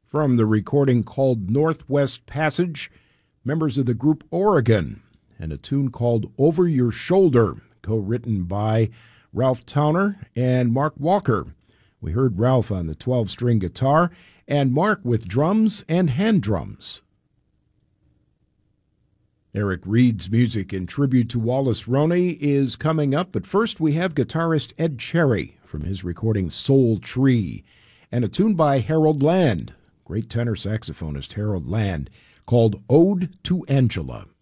From the recording called Northwest Passage, members of the group Oregon, and a tune called Over Your Shoulder, co-written by Ralph Towner and Mark Walker. We heard Ralph on the 12-string guitar and Mark with drums and hand drums. Eric Reed's music in tribute to Wallace Roney is coming up, but first we have guitarist Ed Cherry from his recording Soul Tree, and a tune by Harold Land, great tenor saxophonist Harold Land, called Ode to Angela.